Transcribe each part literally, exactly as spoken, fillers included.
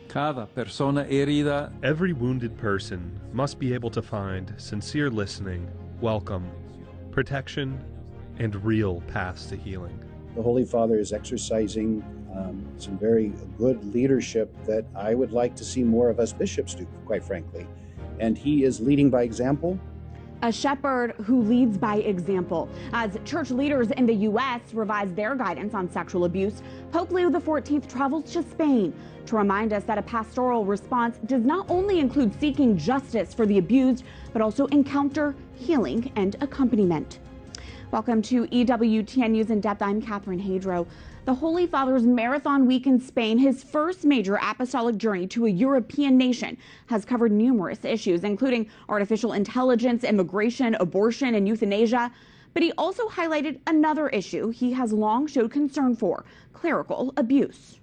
Cada persona herida. Every wounded person must be able to find sincere listening, welcome, protection, and real paths to healing. The Holy Father is exercising um, some very good leadership that I would like to see more of us bishops do, quite frankly. And he is leading by example. A shepherd who leads by example. As church leaders in the U S revise their guidance on sexual abuse, Pope Leo the fourteenth travels to Spain to remind us that a pastoral response does not only include seeking justice for the abused, but also encounter, healing, and accompaniment. Welcome to E W T N News in Depth. I'm Catherine Hadro. The Holy Father's marathon week in Spain, his first major apostolic journey to a European nation, has covered numerous issues, including artificial intelligence, immigration, abortion, and euthanasia. But he also highlighted another issue he has long showed concern for: clerical abuse.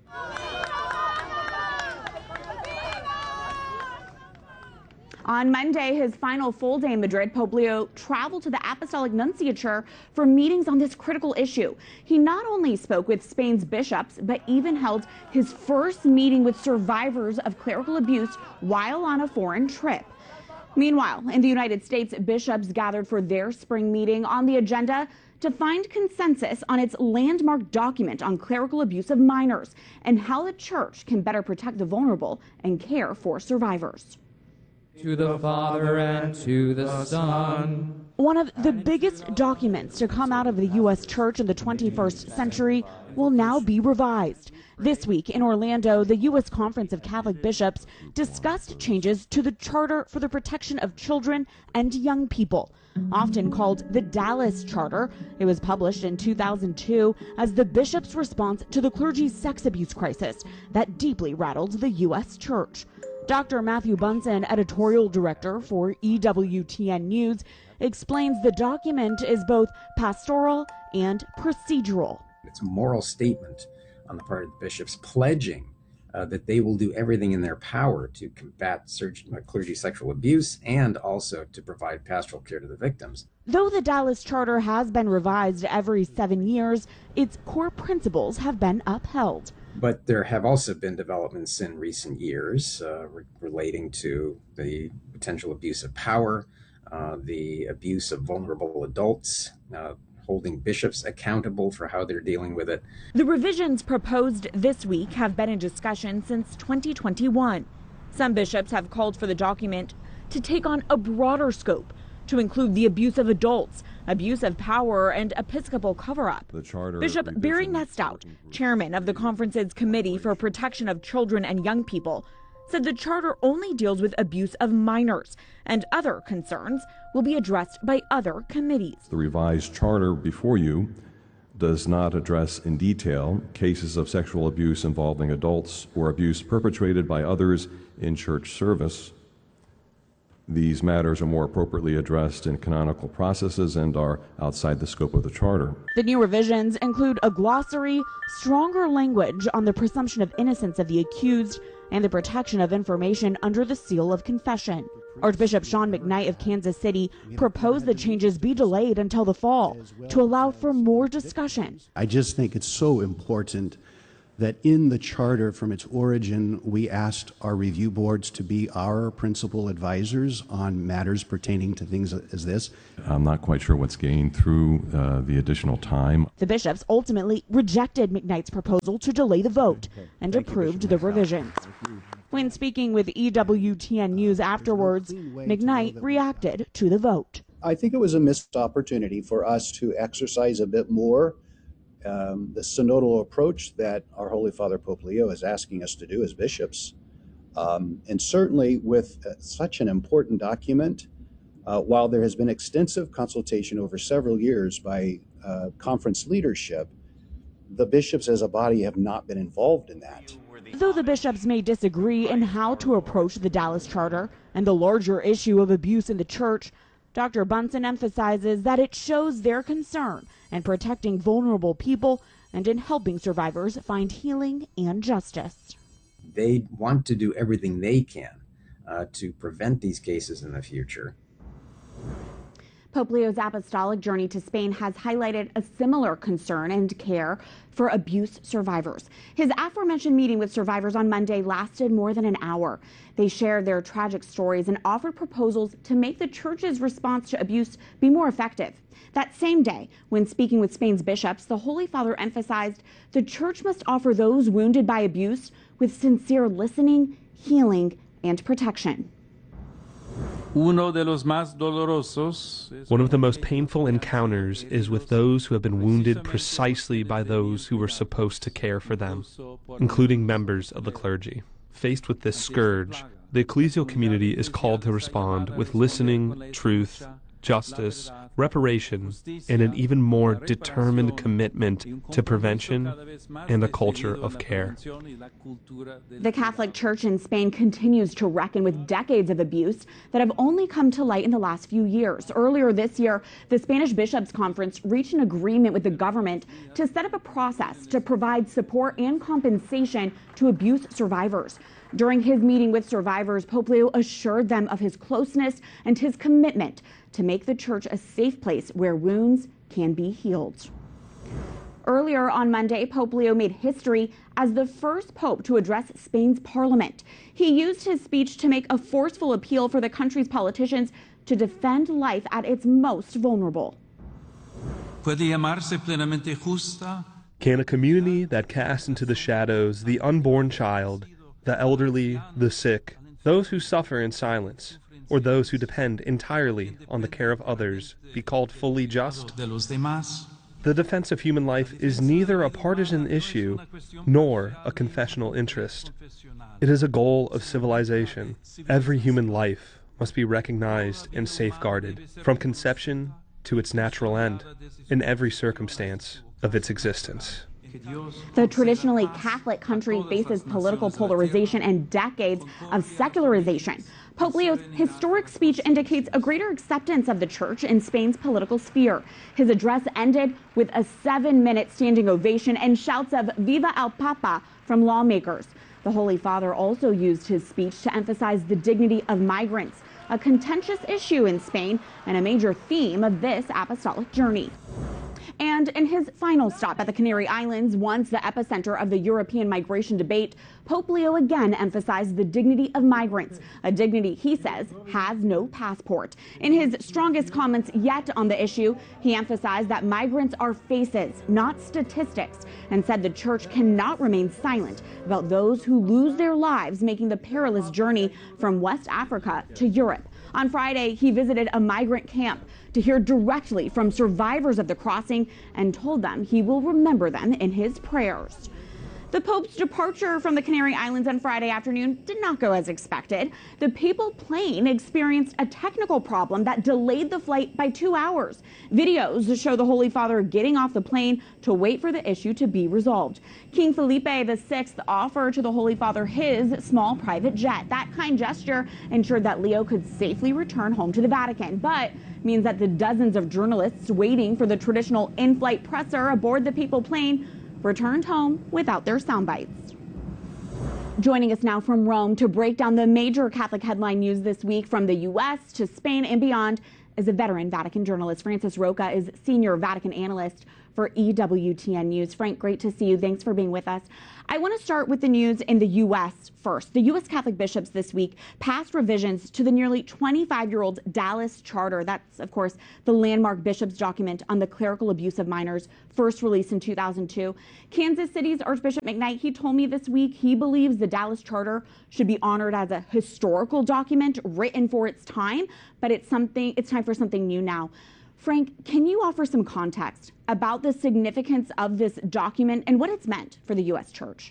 On Monday, his final full day in Madrid, Pope Leo traveled to the Apostolic Nunciature for meetings on this critical issue. He not only spoke with Spain's bishops, but even held his first meeting with survivors of clerical abuse while on a foreign trip. Meanwhile, in the United States, bishops gathered for their spring meeting on the agenda to find consensus on its landmark document on clerical abuse of minors and how the church can better protect the vulnerable and care for survivors. To the Father and to the Son. One of the biggest documents to come out of the U S church in the twenty-first century will now be revised. This week in Orlando, the U S Conference of Catholic Bishops discussed changes to the Charter for the Protection of Children and Young People, often called the Dallas Charter. It was published in two thousand two as the bishops' response to the clergy's sex abuse crisis that deeply rattled the U S church. Doctor Matthew Bunson, editorial director for E W T N News, explains the document is both pastoral and procedural. It's a moral statement on the part of the bishops pledging uh, that they will do everything in their power to combat surg- clergy sexual abuse and also to provide pastoral care to the victims. Though the Dallas Charter has been revised every seven years, its core principles have been upheld. But there have also been developments in recent years uh, re- relating to the potential abuse of power, uh, the abuse of vulnerable adults, uh, holding bishops accountable for how they're dealing with it. The revisions proposed this week have been in discussion since twenty twenty-one. Some bishops have called for the document to take on a broader scope, to include the abuse of adults, abuse of power, and episcopal cover-up. Bishop Barry Nestout, chairman of the conference's Committee for Protection of Children and Young People, said the charter only deals with abuse of minors, and other concerns will be addressed by other committees. The revised charter before you does not address in detail cases of sexual abuse involving adults or abuse perpetrated by others in church service. These matters are more appropriately addressed in canonical processes and are outside the scope of the charter. The new revisions include a glossary, stronger language on the presumption of innocence of the accused, and the protection of information under the seal of confession. Archbishop Sean McKnight of Kansas City proposed the changes be delayed until the fall to allow for more discussion. I just think it's so important that in the charter from its origin, we asked our review boards to be our principal advisors on matters pertaining to things as this. I'm not quite sure what's gained through uh, the additional time. The bishops ultimately rejected McKnight's proposal to delay the vote and approved the revisions. When speaking with E W T N News afterwards, McKnight reacted to the vote. I think it was a missed opportunity for us to exercise a bit more Um, the synodal approach that our Holy Father Pope Leo is asking us to do as bishops. Um, and certainly with uh, such an important document, uh, while there has been extensive consultation over several years by uh, conference leadership, the bishops as a body have not been involved in that. Though the bishops may disagree in how to approach the Dallas Charter and the larger issue of abuse in the church, Doctor Bunson emphasizes that it shows their concern in protecting vulnerable people and in helping survivors find healing and justice. They want to do everything they can uh, to prevent these cases in the future. Pope Leo's apostolic journey to Spain has highlighted a similar concern and care for abuse survivors. His aforementioned meeting with survivors on Monday lasted more than an hour. They shared their tragic stories and offered proposals to make the church's response to abuse be more effective. That same day, when speaking with Spain's bishops, the Holy Father emphasized the church must offer those wounded by abuse with sincere listening, healing, and protection. One of the most painful encounters is with those who have been wounded precisely by those who were supposed to care for them, including members of the clergy. Faced with this scourge, the ecclesial community is called to respond with listening, truth, justice, reparation, and an even more determined commitment to prevention and a culture of care. The Catholic Church in Spain continues to reckon with decades of abuse that have only come to light in the last few years. Earlier this year, the Spanish Bishops' Conference reached an agreement with the government to set up a process to provide support and compensation to abuse survivors. During his meeting with survivors, Pope Leo assured them of his closeness and his commitment to make the church a safe place where wounds can be healed. Earlier on Monday, Pope Leo made history as the first pope to address Spain's parliament. He used his speech to make a forceful appeal for the country's politicians to defend life at its most vulnerable. Can a community that casts into the shadows the unborn child, the elderly, the sick, those who suffer in silence, or those who depend entirely on the care of others, be called fully just? The defense of human life is neither a partisan issue nor a confessional interest. It is a goal of civilization. Every human life must be recognized and safeguarded from conception to its natural end in every circumstance of its existence. The traditionally Catholic country faces political polarization and decades of secularization. Pope Leo's historic speech indicates a greater acceptance of the church in Spain's political sphere. His address ended with a seven-minute standing ovation and shouts of "Viva el Papa" from lawmakers. The Holy Father also used his speech to emphasize the dignity of migrants, a contentious issue in Spain and a major theme of this apostolic journey. And in his final stop at the Canary Islands, once the epicenter of the European migration debate, Pope Leo again emphasized the dignity of migrants, a dignity he says has no passport. In his strongest comments yet on the issue, he emphasized that migrants are faces, not statistics, and said the church cannot remain silent about those who lose their lives making the perilous journey from West Africa to Europe. On Friday, he visited a migrant camp to hear directly from survivors of the crossing and told them he will remember them in his prayers. The Pope's departure from the Canary Islands on Friday afternoon did not go as expected. The papal plane experienced a technical problem that delayed the flight by two hours. Videos show the Holy Father getting off the plane to wait for the issue to be resolved. King Felipe the Sixth offered to the Holy Father his small private jet. That kind gesture ensured that Leo could safely return home to the Vatican, but means that the dozens of journalists waiting for the traditional in-flight presser aboard the papal plane returned home without their sound bites. Joining us now from Rome to break down the major Catholic headline news this week from the U S to Spain and beyond is a veteran Vatican journalist. Francis Roca is senior Vatican analyst for E W T N News. Frank, great to see you. Thanks for being with us. I want to start with the news in the U S first. The U S Catholic bishops this week passed revisions to the nearly twenty-five-year-old Dallas Charter. That's, of course, the landmark bishop's document on the clerical abuse of minors, first released in two thousand two. Kansas City's Archbishop McKnight, he told me this week he believes the Dallas Charter should be honored as a historical document written for its time, but it's something, it's time for something new now. Frank, can you offer some context about the significance of this document and what it's meant for the U S Church?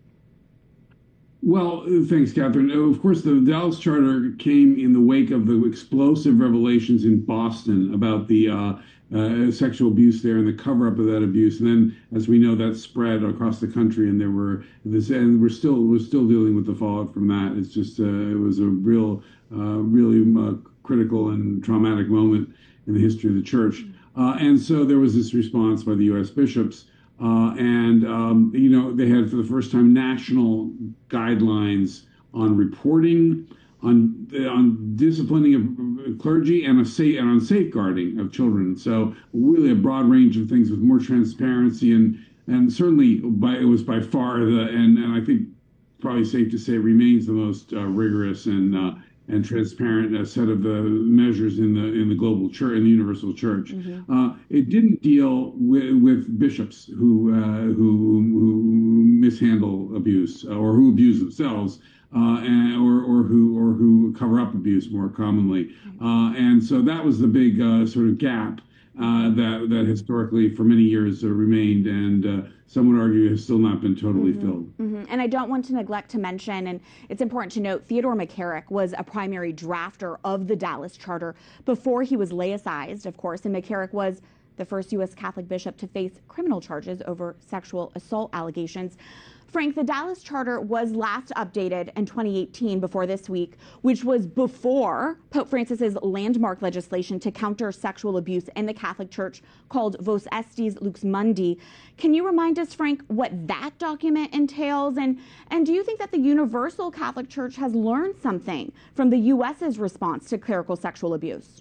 Well, thanks, Catherine. Of course, the Dallas Charter came in the wake of the explosive revelations in Boston about the uh, uh, sexual abuse there and the cover-up of that abuse. And then, as we know, that spread across the country, and there were this, and we're still we're still dealing with the fallout from that. It's just uh, it was a real, uh, really uh, critical and traumatic moment in the history of the church. Uh, and so there was this response by the U S bishops. Uh, and, um, you know, they had for the first time national guidelines on reporting, on on disciplining of clergy and, a sa- and on safeguarding of children. So really a broad range of things with more transparency and and certainly by it was by far the and and I think probably safe to say remains the most uh, rigorous and uh, and transparent uh, set of the measures in the in the global church in the universal church. Mm-hmm. Uh, it didn't deal with, with bishops who uh, who who mishandle abuse or who abuse themselves. Uh, and, or, or who or who cover up abuse more commonly, uh, and so that was the big uh, sort of gap uh, that that historically for many years uh, remained, and uh, some would argue has still not been totally mm-hmm. filled. Mm-hmm. And I don't want to neglect to mention, and it's important to note, Theodore McCarrick was a primary drafter of the Dallas Charter before he was laicized, of course, and McCarrick was the first U S Catholic bishop to face criminal charges over sexual assault allegations. Frank, the Dallas Charter was last updated in twenty eighteen before this week, which was before Pope Francis's landmark legislation to counter sexual abuse in the Catholic Church called Vos Estis Lux Mundi. Can you remind us, Frank, what that document entails? And, and do you think that the Universal Catholic Church has learned something from the U S's response to clerical sexual abuse?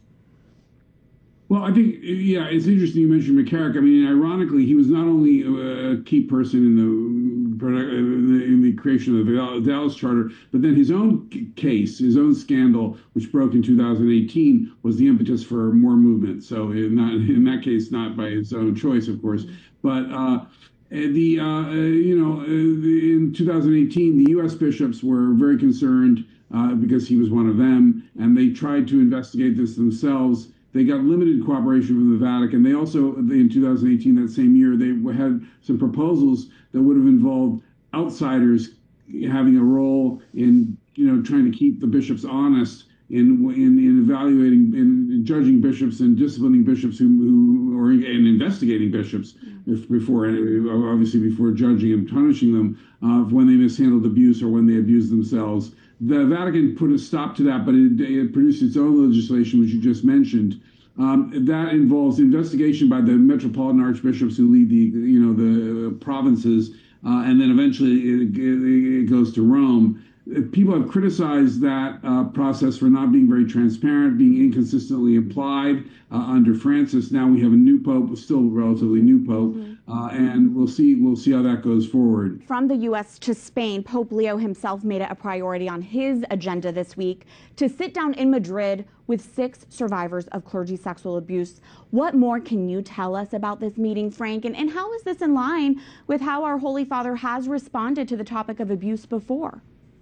Well, I think, yeah, it's interesting you mentioned McCarrick. I mean, ironically, he was not only a key person in the, in the creation of the Dallas Charter, but then his own case, his own scandal, which broke in two thousand eighteen, was the impetus for more movement. So in that, in that case, not by his own choice, of course, but uh, the, uh, you know, in two thousand eighteen, the U S bishops were very concerned uh, because he was one of them, and they tried to investigate this themselves. They got limited cooperation from the Vatican. They also, in two thousand eighteen, that same year, they had some proposals that would have involved outsiders having a role in, you know, trying to keep the bishops honest in in, in evaluating, in, in judging bishops and disciplining bishops who, who or in investigating bishops if, before, obviously before judging and punishing them uh, when they mishandled abuse or when they abused themselves. The Vatican put a stop to that, but it, it produced its own legislation, which you just mentioned. Um, that involves investigation by the metropolitan archbishops who lead the, you know, the provinces, uh, and then eventually it, it, it goes to Rome. People have criticized that uh, process for not being very transparent, being inconsistently implied uh, under Francis. Now we have a new pope, still relatively new pope, mm-hmm. uh, and we'll see we'll see how that goes forward. From the U S to Spain, Pope Leo himself made it a priority on his agenda this week to sit down in Madrid with six survivors of clergy sexual abuse. What more can you tell us about this meeting, Frank? And, and how is this in line with how our Holy Father has responded to the topic of abuse before?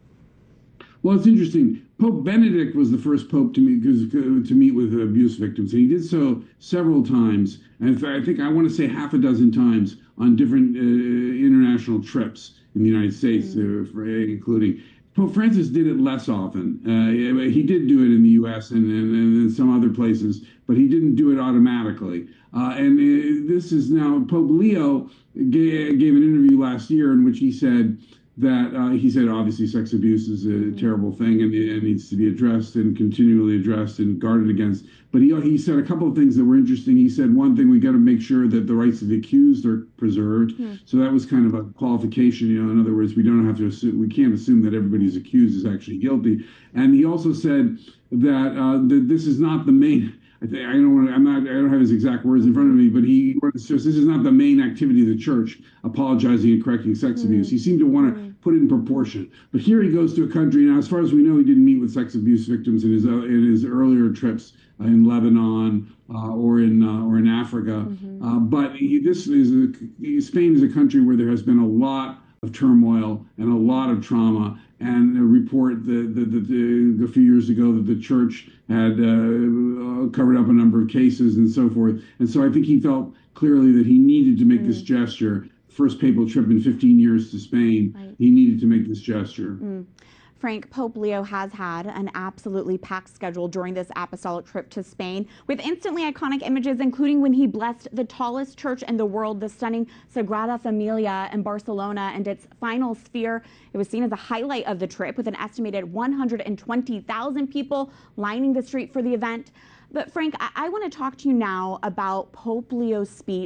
Well, it's interesting. Pope Benedict was the first pope to meet to meet with abuse victims, and he did so several times. And I think I want to say half a dozen times on different uh, international trips in the United States, mm-hmm. uh, including. Pope Francis did it less often. Uh, he did do it in the U S and, and, and some other places, but he didn't do it automatically. Uh, and uh, this is now, Pope Leo gave, gave an interview last year in which he said that, uh, he said obviously sex abuse is a mm-hmm. terrible thing and it needs to be addressed and continually addressed and guarded against. But he, he said a couple of things that were interesting. He said, one thing, we got to make sure that the rights of the accused are preserved. Mm-hmm. So that was kind of a qualification, you know, in other words, we don't have to assume, we can't assume that everybody who's accused is actually guilty. And he also said that, uh, that this is not the main, I, think, I don't want to, I'm not, I don't have his exact words in front of me, but he says this is not the main activity of the church, apologizing and correcting sex mm-hmm. abuse. He seemed to want to mm-hmm. put it in proportion. But here he goes to a country, now as far as we know, he didn't meet with sex abuse victims in his, uh, in his earlier trips uh, in Lebanon uh, or in uh, or in Africa. Mm-hmm. Uh, but he, this is a, Spain is a country where there has been a lot of turmoil and a lot of trauma. And a report that, that, that uh, a few years ago that the church had uh, covered up a number of cases and so forth. And so I think he felt clearly that he needed to make mm. this gesture. First papal trip in fifteen years to Spain. Right. He needed to make this gesture. Mm. Frank, Pope Leo has had an absolutely packed schedule during this apostolic trip to Spain with instantly iconic images, including when he blessed the tallest church in the world, the stunning Sagrada Familia in Barcelona and its final sphere. It was seen as a highlight of the trip with an estimated one hundred twenty thousand people lining the street for the event. But Frank, I, I want to talk to you now about Pope Leo's speech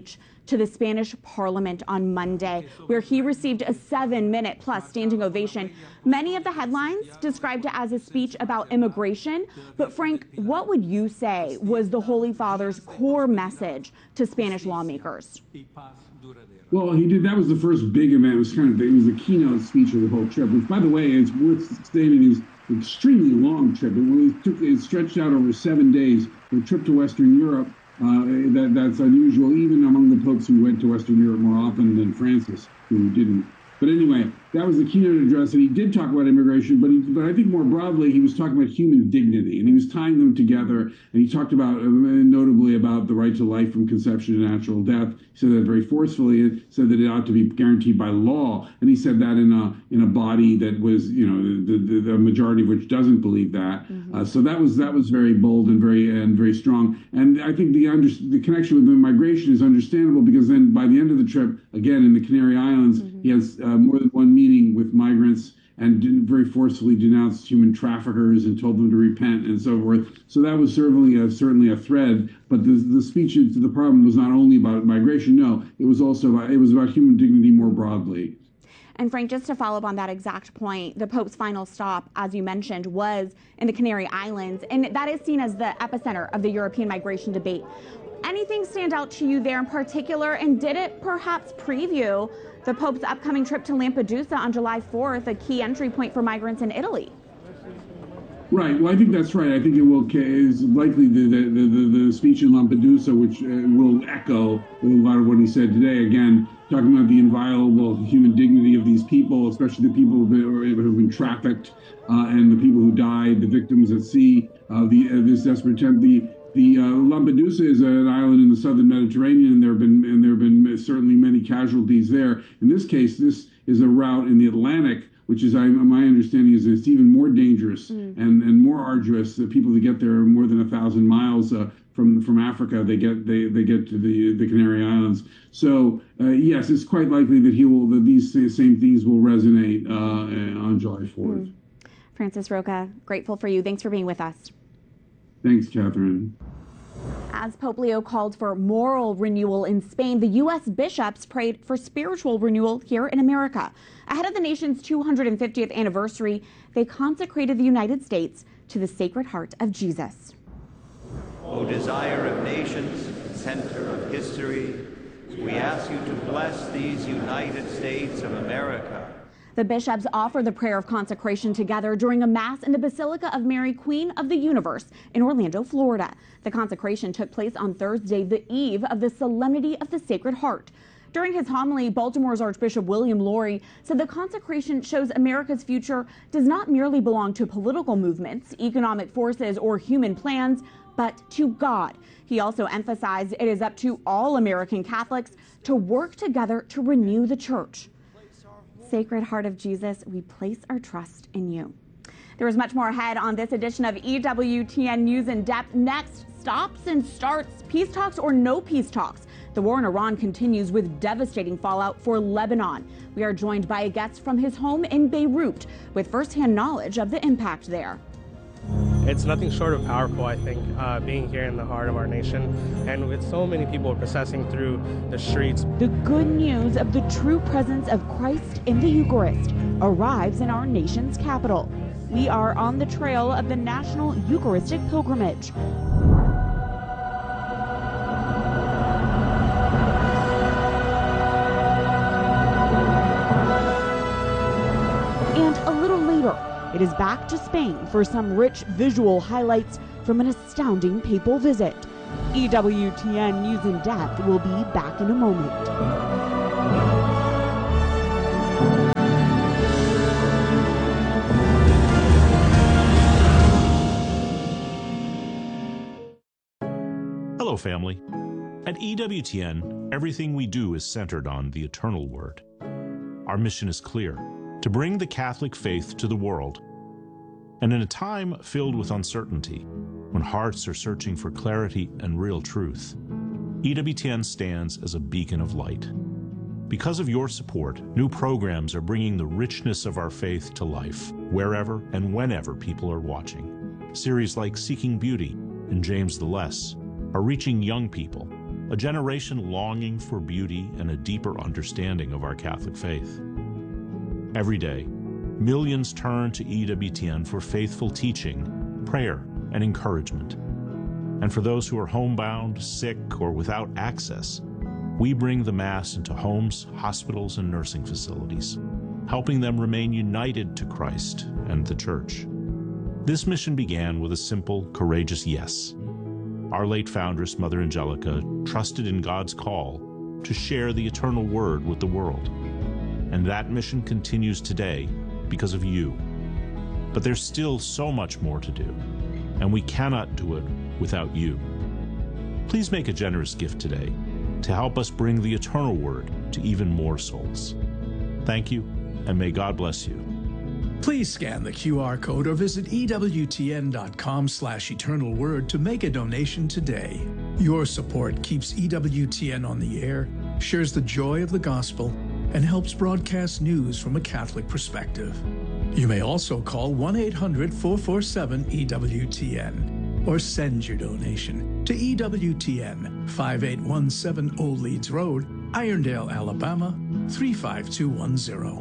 to the Spanish Parliament on Monday, where he received a seven-minute plus standing ovation. Many of the headlines described it as a speech about immigration. But Frank, what would you say was the Holy Father's core message to Spanish lawmakers? Well, he did. That was the first big event. It was kind of it was the keynote speech of the whole trip, which, by the way, it's worth stating is an extremely long trip. It, took, it stretched out over seven days. The trip to Western Europe, uh, that, that's unusual, even among the popes who went to Western Europe more often than Francis, who didn't. But anyway, that was the keynote address, and he did talk about immigration, but he, but I think more broadly, he was talking about human dignity, and he was tying them together, and he talked about, uh, notably about the right to life from conception to natural death. He said that very forcefully, and said that it ought to be guaranteed by law, and he said that in a in a body that was, you know, the, the, the majority of which doesn't believe that. Mm-hmm. uh, so that was that was very bold and very and very strong, and I think the under, the connection with immigration is understandable, because then by the end of the trip, again in the Canary Islands, mm-hmm. he has uh, more than one meeting with migrants and very forcefully denounced human traffickers and told them to repent and so forth. So that was certainly a, certainly a thread. But the, the speech to the problem was not only about migration. No, it was also about, it was about human dignity more broadly. And Frank, just to follow up on that exact point, the Pope's final stop, as you mentioned, was in the Canary Islands, and that is seen as the epicenter of the European migration debate. Anything stand out to you there in particular, and did it perhaps preview the Pope's upcoming trip to Lampedusa on July fourth, a key entry point for migrants in Italy? Right. Well, I think that's right. I think it will is likely the the, the, the speech in Lampedusa, which uh, will echo a lot of what he said today. Again, talking about the inviolable human dignity of these people, especially the people who have been trafficked uh, and the people who died, the victims at sea, uh, the uh, this desperate attempt. The The uh, Lampedusa is an island in the southern Mediterranean, and there have been and there have been certainly many casualties there. In this case, this is a route in the Atlantic, which is, I, my understanding, is it's even more dangerous mm. and, and more arduous. The people that get there are more than a thousand miles uh, from from Africa. They get they, they get to the the Canary Islands. So uh, yes, it's quite likely that he will that these same things will resonate uh, on July fourth. Mm. Francis Roca, grateful for you. Thanks for being with us. Thanks, Catherine. As Pope Leo called for moral renewal in Spain, the U S bishops prayed for spiritual renewal here in America. Ahead of the nation's two hundred fiftieth anniversary, they consecrated the United States to the Sacred Heart of Jesus. O desire of nations, center of history, we ask you to bless these United States of America. The bishops offered the prayer of consecration together during a mass in the Basilica of Mary, Queen of the Universe in Orlando, Florida. The consecration took place on Thursday, the eve of the Solemnity of the Sacred Heart. During his homily, Baltimore's Archbishop William Lori said the consecration shows America's future does not merely belong to political movements, economic forces, or human plans, but to God. He also emphasized it is up to all American Catholics to work together to renew the church. Sacred Heart of Jesus, we place our trust in you. There is much more ahead on this edition of E W T N News in Depth. Next, stops and starts, peace talks or no peace talks. The war in Iran continues with devastating fallout for Lebanon. We are joined by a guest from his home in Beirut with firsthand knowledge of the impact there. It's nothing short of powerful, I think, uh, being here in the heart of our nation and with so many people processing through the streets. The good news of the true presence of Christ in the Eucharist arrives in our nation's capital. We are on the trail of the National Eucharistic Pilgrimage. And a little later, it is back to Spain for some rich visual highlights from an astounding papal visit. E W T N News in Depth will be back in a moment. Hello, family. At E W T N, everything we do is centered on the eternal Word. Our mission is clear: to bring the Catholic faith to the world. And in a time filled with uncertainty, when hearts are searching for clarity and real truth, E W T N stands as a beacon of light. Because of your support, new programs are bringing the richness of our faith to life, wherever and whenever people are watching. Series like Seeking Beauty and James the Less are reaching young people, a generation longing for beauty and a deeper understanding of our Catholic faith. Every day, millions turn to E W T N for faithful teaching, prayer, and encouragement. And for those who are homebound, sick, or without access, we bring the Mass into homes, hospitals, and nursing facilities, helping them remain united to Christ and the Church. This mission began with a simple, courageous yes. Our late foundress, Mother Angelica, trusted in God's call to share the eternal word with the world. And that mission continues today because of you. But there's still so much more to do, and we cannot do it without you. Please make a generous gift today to help us bring the eternal word to even more souls. Thank you, and may God bless you. Please scan the Q R code or visit E W T N dot com slash eternal word to make a donation today. Your support keeps E W T N on the air, shares the joy of the gospel, and helps broadcast news from a Catholic perspective. You may also call one eight hundred, four four seven, E W T N or send your donation to E W T N, five eight one seven Old Leeds Road, Irondale, Alabama, three five two one zero.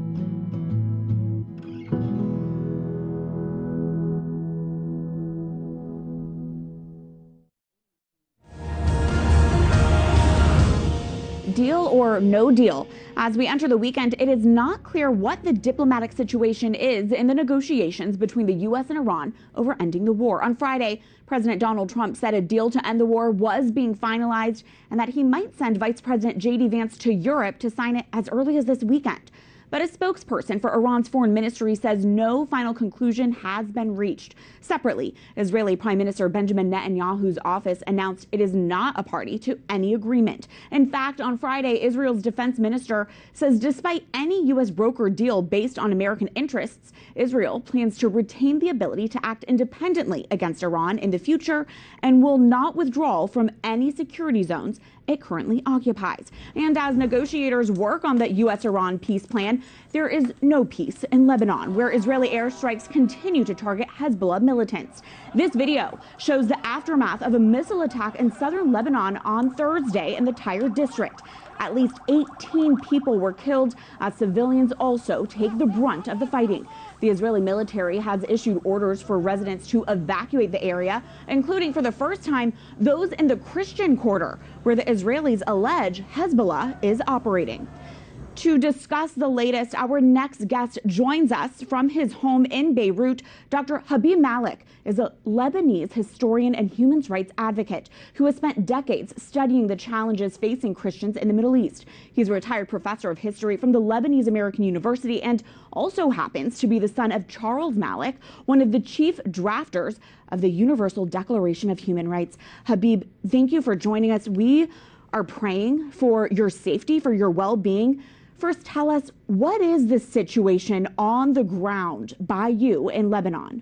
Deal or no deal? As we enter the weekend, it is not clear what the diplomatic situation is in the negotiations between the U S and Iran over ending the war. On Friday, President Donald Trump said a deal to end the war was being finalized and that he might send Vice President J D Vance to Europe to sign it as early as this weekend. But a spokesperson for Iran's foreign ministry says no final conclusion has been reached. Separately, Israeli Prime Minister Benjamin Netanyahu's office announced it is not a party to any agreement. In fact, on Friday, Israel's defense minister says despite any U S brokered deal based on American interests, Israel plans to retain the ability to act independently against Iran in the future and will not withdraw from any security zones it currently occupies. And as negotiators work on the U S Iran peace plan, there is no peace in Lebanon, where Israeli airstrikes continue to target Hezbollah militants. This video shows the aftermath of a missile attack in southern Lebanon on Thursday in the Tyre district. At least eighteen people were killed as civilians also take the brunt of the fighting. The Israeli military has issued orders for residents to evacuate the area, including for the first time those in the Christian quarter, where the Israelis allege Hezbollah is operating. To discuss the latest, our next guest joins us from his home in Beirut. Doctor Habib Malik is a Lebanese historian and human rights advocate who has spent decades studying the challenges facing Christians in the Middle East. He's a retired professor of history from the Lebanese American University and also happens to be the son of Charles Malik, one of the chief drafters of the Universal Declaration of Human Rights. Habib, thank you for joining us. We are praying for your safety, for your well-being. First, tell us, what is the situation on the ground by you in Lebanon?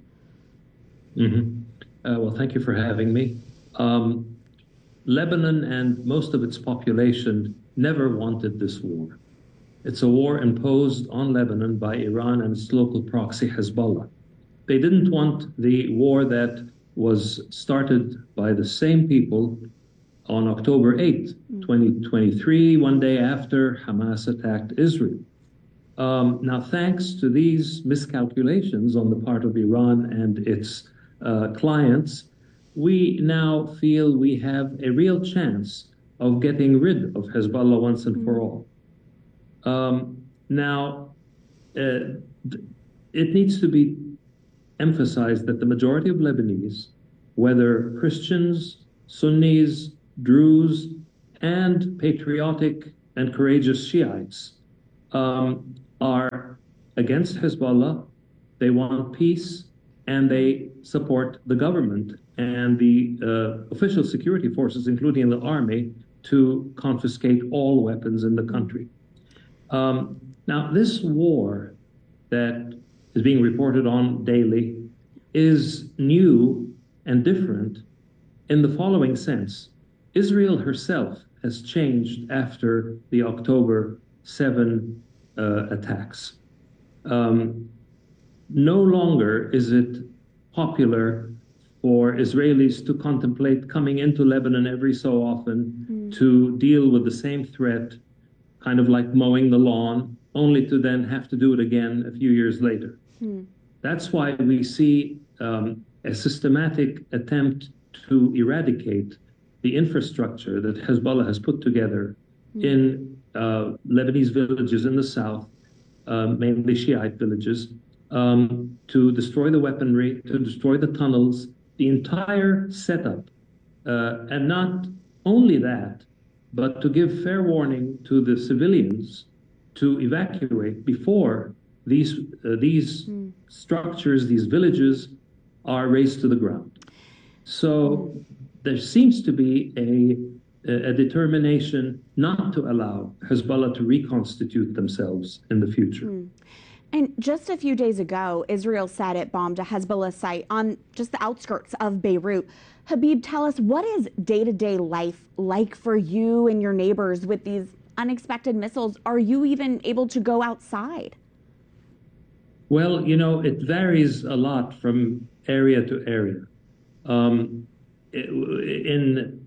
Mm-hmm. Uh, well, thank you for having me. Um, Lebanon and most of its population never wanted this war. It's a war imposed on Lebanon by Iran and its local proxy, Hezbollah. They didn't want the war that was started by the same people on October eighth, twenty twenty-three, one day after Hamas attacked Israel. Um, now, thanks to these miscalculations on the part of Iran and its uh, clients, we now feel we have a real chance of getting rid of Hezbollah once and for all. Um, now, uh, it needs to be emphasized that the majority of Lebanese, whether Christians, Sunnis, Druze, and patriotic and courageous Shiites, um, are against Hezbollah. They want peace, and they support the government and the uh, official security forces, including the army, to confiscate all weapons in the country. Um, now, this war that is being reported on daily is new and different in the following sense. Israel herself has changed after the October seventh uh, attacks. Um, no longer is it popular for Israelis to contemplate coming into Lebanon every so often mm. to deal with the same threat, kind of like mowing the lawn, only to then have to do it again a few years later. Mm. That's why we see um, a systematic attempt to eradicate the infrastructure that Hezbollah has put together mm. in uh, Lebanese villages in the south, uh, mainly Shiite villages, um, to destroy the weaponry, to destroy the tunnels, the entire setup. Uh, and not only that, but to give fair warning to the civilians to evacuate before these, uh, these mm. structures, these villages, are razed to the ground. So there seems to be a, a determination not to allow Hezbollah to reconstitute themselves in the future. Mm. And just a few days ago, Israel said it bombed a Hezbollah site on just the outskirts of Beirut. Habib, tell us, what is day-to-day life like for you and your neighbors with these unexpected missiles? Are you even able to go outside? Well, you know, it varies a lot from area to area. Um, in,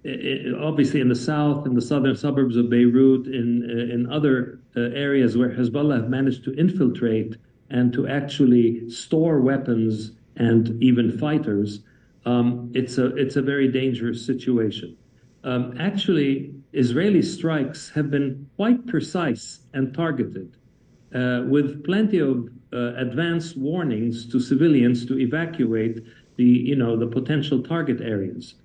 in obviously in the south, in the southern suburbs of Beirut, in in other uh, areas where Hezbollah have managed to infiltrate and to actually store weapons and even fighters, um, it's a it's a very dangerous situation. Um, actually, Israeli strikes have been quite precise and targeted, uh, with plenty of uh, advanced warnings to civilians to evacuate the, you know, the potential target areas.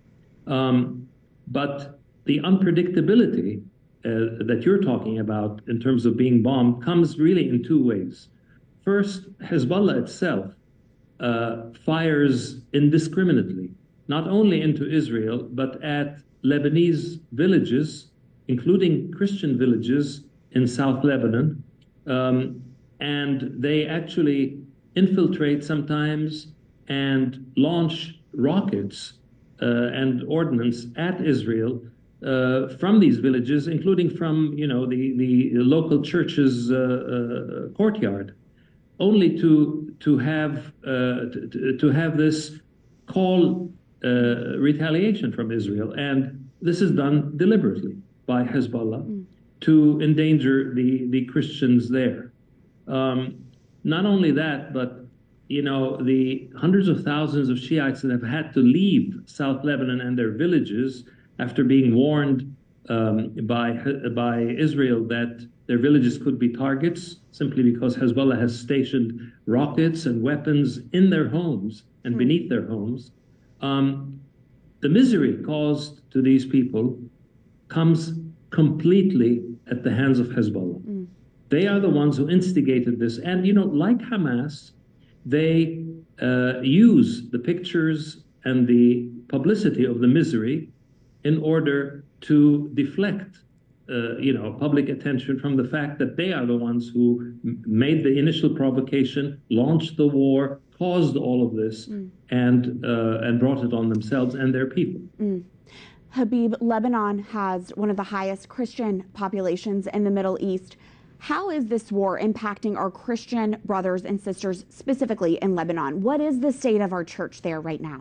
Um, but the unpredictability uh, that you're talking about in terms of being bombed comes really in two ways. First, Hezbollah itself uh, fires indiscriminately, not only into Israel, but at Lebanese villages, including Christian villages in South Lebanon. Um, and they actually infiltrate sometimes and launch rockets uh, and ordnance at Israel uh, from these villages, including from, you know, the, the local church's uh, uh, courtyard, only to to have uh, to, to have this call uh, retaliation from Israel. And this is done deliberately by Hezbollah mm. to endanger the, the Christians there. Um, not only that, but you know, the hundreds of thousands of Shiites that have had to leave South Lebanon and their villages after being warned um, by, by Israel that their villages could be targets simply because Hezbollah has stationed rockets and weapons in their homes and mm. beneath their homes. Um, the misery caused to these people comes completely at the hands of Hezbollah. Mm. They are the ones who instigated this. And, you know, like Hamas, they uh, use the pictures and the publicity of the misery in order to deflect, uh, you know, public attention from the fact that they are the ones who m- made the initial provocation, launched the war, caused all of this, mm. and uh, and brought it on themselves and their people. Mm. Habib, Lebanon has one of the highest Christian populations in the Middle East. How is this war impacting our Christian brothers and sisters, specifically in Lebanon? What is the state of our church there right now?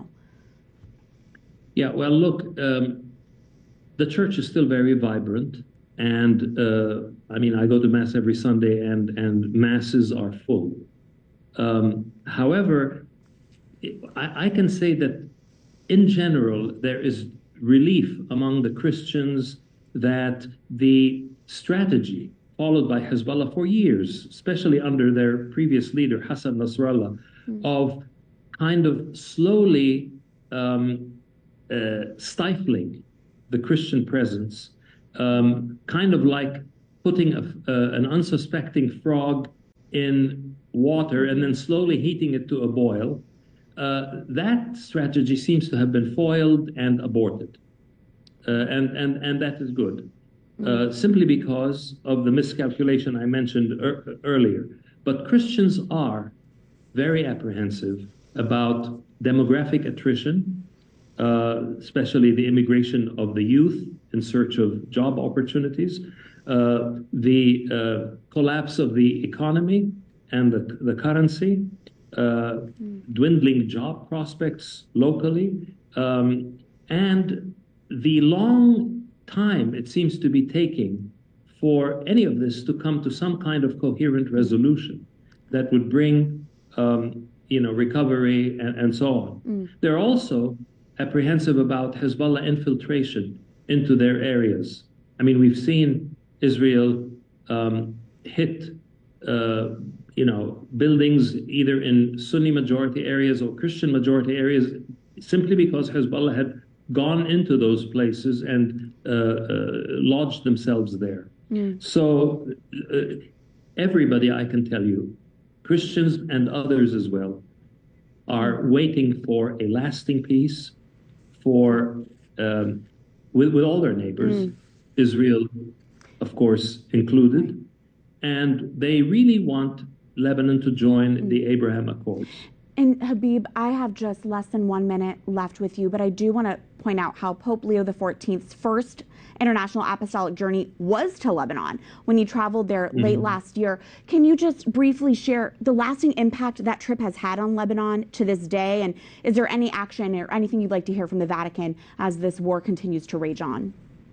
Yeah, well, look, um, the church is still very vibrant. And uh, I mean, I go to Mass every Sunday, and, and Masses are full. Um, however, I, I can say that in general, there is relief among the Christians that the strategy followed by Hezbollah for years, especially under their previous leader, Hassan Nasrallah, mm. of kind of slowly um, uh, stifling the Christian presence, um, kind of like putting a, uh, an unsuspecting frog in water and then slowly heating it to a boil. Uh, that strategy seems to have been foiled and aborted. Uh, and, and, and that is good. Uh, simply because of the miscalculation I mentioned er earlier. But Christians are very apprehensive about demographic attrition, uh, especially the immigration of the youth in search of job opportunities, uh, the uh, collapse of the economy and the, the currency, uh, dwindling job prospects locally, um, and the long time it seems to be taking for any of this to come to some kind of coherent resolution that would bring, um, you know, recovery and, and so on. Mm. They're also apprehensive about Hezbollah infiltration into their areas. I mean, we've seen Israel um, hit, uh, you know, buildings either in Sunni majority areas or Christian majority areas simply because Hezbollah had gone into those places and uh, uh, lodged themselves there. Mm. So uh, everybody, I can tell you, Christians and others as well, are waiting for a lasting peace for um, with, with all their neighbors, mm. Israel, of course, included, and they really want Lebanon to join mm. the Abraham Accords. And Habib, I have just less than one minute left with you, but I do want to point out how Pope Leo the fourteenth's first international apostolic journey was to Lebanon when he traveled there mm-hmm. late last year. Can you just briefly share the lasting impact that trip has had on Lebanon to this day? And is there any action or anything you'd like to hear from the Vatican as this war continues to rage on?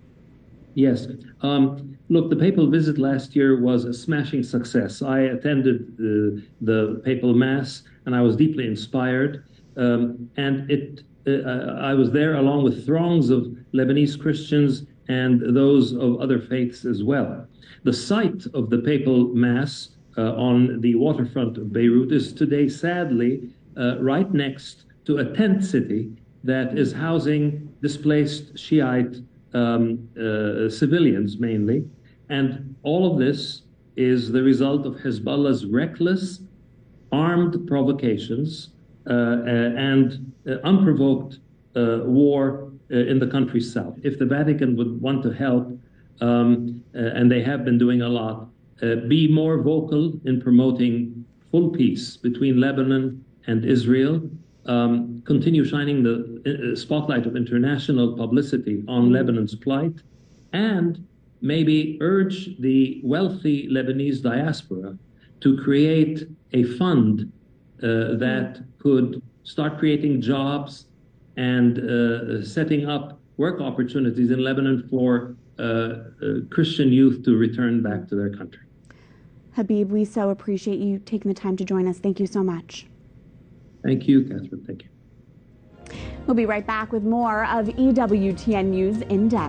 Yes. Um, look, the papal visit last year was a smashing success. I attended the, the papal mass, and I was deeply inspired. Um, and it, uh, I was there along with throngs of Lebanese Christians and those of other faiths as well. The site of the papal mass uh, on the waterfront of Beirut is today, sadly, uh, right next to a tent city that is housing displaced Shiite Um, uh, civilians mainly, and all of this is the result of Hezbollah's reckless armed provocations uh, uh, and uh, unprovoked uh, war uh, in the country's south. If the Vatican would want to help, um, uh, and they have been doing a lot, uh, be more vocal in promoting full peace between Lebanon and Israel, Um, continue shining the uh, spotlight of international publicity on Lebanon's plight, and maybe urge the wealthy Lebanese diaspora to create a fund uh, that could start creating jobs and uh, setting up work opportunities in Lebanon for uh, uh, Christian youth to return back to their country. Habib, we so appreciate you taking the time to join us. Thank you so much. Thank you, Catherine. Thank you. We'll be right back with more of E W T N News in depth.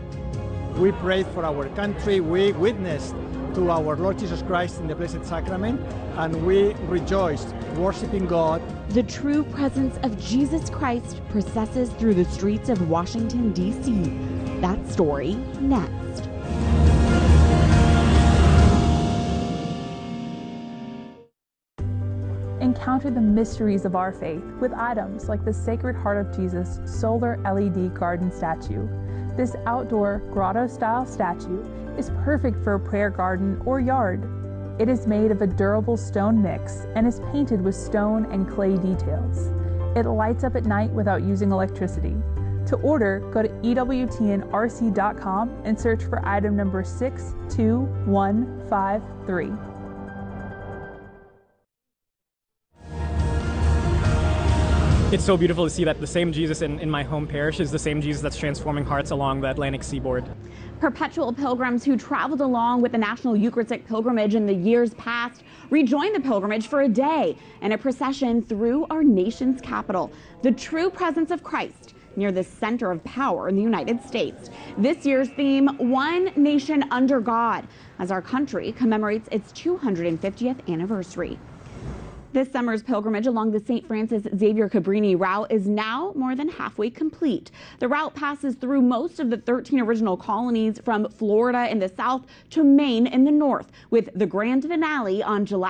We prayed for our country. We witnessed to our Lord Jesus Christ in the Blessed Sacrament, and we rejoiced, worshiping God. The true presence of Jesus Christ processes through the streets of Washington, D C That story next. Encounter the mysteries of our faith with items like the Sacred Heart of Jesus solar L E D garden statue. This outdoor grotto-style statue is perfect for a prayer garden or yard. It is made of a durable stone mix and is painted with stone and clay details. It lights up at night without using electricity. To order, go to E W T N R C dot com and search for item number six two one five three. It's so beautiful to see that the same Jesus in, in my home parish is the same Jesus that's transforming hearts along the Atlantic seaboard. Perpetual pilgrims who traveled along with the National Eucharistic Pilgrimage in the years past rejoined the pilgrimage for a day in a procession through our nation's capital. The true presence of Christ near the center of power in the United States. This year's theme, One Nation Under God, as our country commemorates its two hundred fiftieth anniversary. This summer's pilgrimage along the Saint Francis Xavier Cabrini route is now more than halfway complete. The route passes through most of the thirteen original colonies from Florida in the south to Maine in the north, with the grand finale on July